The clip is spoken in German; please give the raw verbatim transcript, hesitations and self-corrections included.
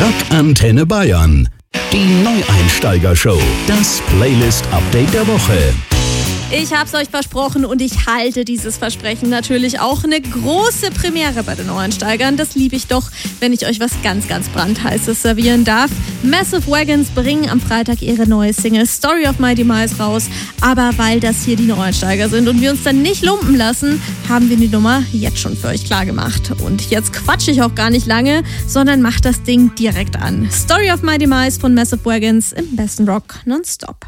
Rock Antenne Bayern. Die Neueinsteiger-Show. Das Playlist-Update der Woche. Ich hab's euch versprochen und ich halte dieses Versprechen natürlich auch. Eine große Premiere bei den Neueinsteigern. Das liebe ich doch, wenn ich euch was ganz, ganz brandheißes servieren darf. Massive Wagons bringen am Freitag ihre neue Single Story of My Demise raus. Aber weil das hier die Neueinsteiger sind und wir uns dann nicht lumpen lassen, haben wir die Nummer jetzt schon für euch klar gemacht. Und jetzt quatsche ich auch gar nicht lange, sondern mach das Ding direkt an. Story of My Demise von Massive Wagons im besten Rock nonstop.